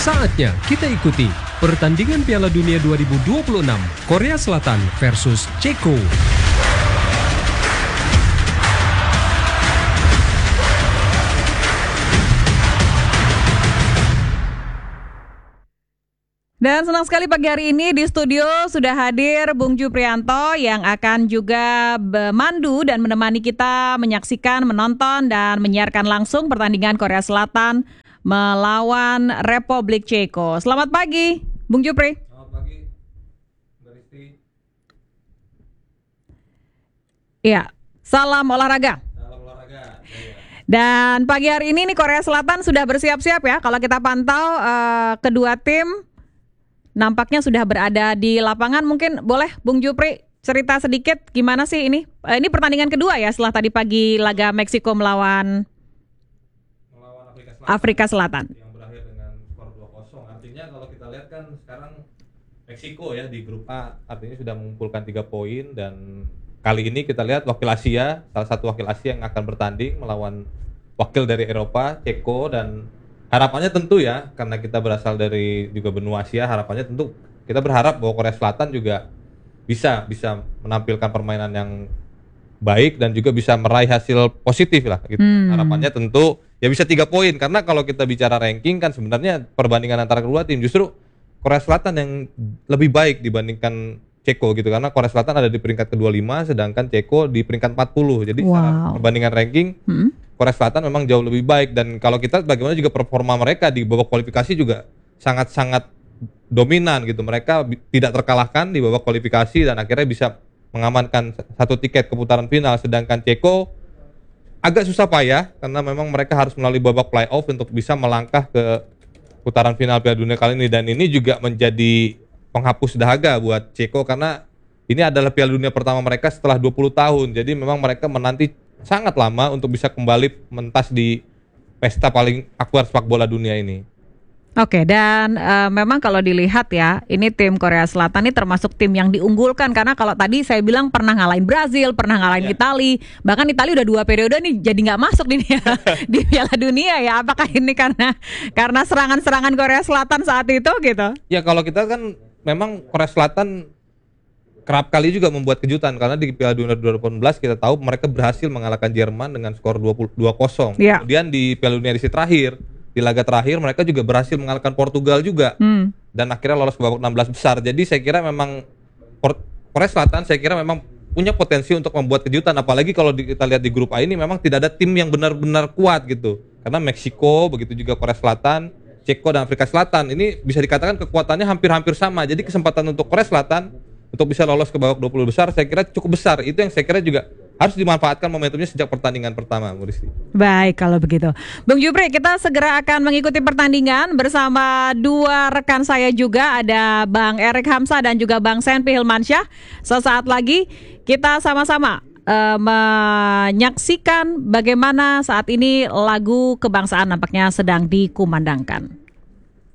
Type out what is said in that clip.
Saatnya kita ikuti pertandingan Piala Dunia 2026 Korea Selatan versus Ceko. Dan senang sekali pagi hari ini di studio sudah hadir Bung Juprianto yang akan juga memandu dan menemani kita menyaksikan, menonton dan menyiarkan langsung pertandingan Korea Selatan melawan Republik Ceko. Selamat pagi, Bung Jupri. Selamat pagi, Mbak Risti. Iya, salam olahraga. Salam olahraga. Dan pagi hari ini nih Korea Selatan sudah bersiap-siap ya. Kalau kita pantau kedua tim nampaknya sudah berada di lapangan. Mungkin boleh Bung Jupri cerita sedikit gimana sih ini? Ini pertandingan kedua ya setelah tadi pagi laga Meksiko melawan Afrika Selatan. Yang berakhir dengan skor 2-0. Artinya kalau kita lihat kan sekarang Meksiko ya di grup A artinya sudah mengumpulkan 3 poin, dan kali ini kita lihat wakil Asia, salah satu wakil Asia yang akan bertanding melawan wakil dari Eropa, Ceko, dan harapannya tentu ya, karena kita berasal dari juga benua Asia, harapannya tentu kita berharap bahwa Korea Selatan juga bisa menampilkan permainan yang baik dan juga bisa meraih hasil positif lah gitu. Harapannya tentu ya bisa 3 poin, karena kalau kita bicara ranking kan sebenarnya perbandingan antara kedua tim justru Korea Selatan yang lebih baik dibandingkan Ceko gitu, karena Korea Selatan ada di peringkat ke-25 sedangkan Ceko di peringkat 40. Jadi secara perbandingan ranking Korea Selatan memang jauh lebih baik, dan kalau kita bagaimana juga performa mereka di babak kualifikasi juga sangat-sangat dominan gitu. Mereka tidak terkalahkan di babak kualifikasi dan akhirnya bisa mengamankan 1 tiket ke putaran final, sedangkan Ceko agak susah payah karena memang mereka harus melalui babak playoff untuk bisa melangkah ke putaran final Piala Dunia kali ini, dan ini juga menjadi penghapus dahaga buat Ceko karena ini adalah Piala Dunia pertama mereka setelah 20 tahun. Jadi memang mereka menanti sangat lama untuk bisa kembali mentas di pesta paling akbar sepak bola dunia ini. Oke, dan memang kalau dilihat ya, ini tim Korea Selatan ini termasuk tim yang diunggulkan, karena kalau tadi saya bilang pernah ngalahin Brazil, pernah ngalahin Italia, bahkan Italia udah 2 periode nih jadi nggak masuk di Piala Dunia ya. Apakah ini karena serangan-serangan Korea Selatan saat itu gitu? Ya kalau kita kan memang Korea Selatan kerap kali juga membuat kejutan, karena di Piala Dunia 2018 kita tahu mereka berhasil mengalahkan Jerman dengan skor 2-0. Kemudian di Piala Dunia edisi terakhir, di laga terakhir mereka juga berhasil mengalahkan Portugal juga, dan akhirnya lolos ke babak 16 besar. Jadi saya kira memang Korea Selatan saya kira memang punya potensi untuk membuat kejutan, apalagi kalau kita lihat di grup A ini memang tidak ada tim yang benar-benar kuat gitu, karena Meksiko, begitu juga Korea Selatan, Ceko dan Afrika Selatan ini bisa dikatakan kekuatannya hampir-hampir sama. Jadi kesempatan untuk Korea Selatan untuk bisa lolos ke babak 20 besar saya kira cukup besar. Itu yang saya kira juga harus dimanfaatkan momentumnya sejak pertandingan pertama, Bu Risti. Baik kalau begitu, Bung Jupri, kita segera akan mengikuti pertandingan bersama 2 rekan saya juga, ada Bang Erik Hamzah dan juga Bang Senpi Hilmansyah. Sesaat lagi kita sama-sama menyaksikan bagaimana saat ini lagu kebangsaan nampaknya sedang dikumandangkan.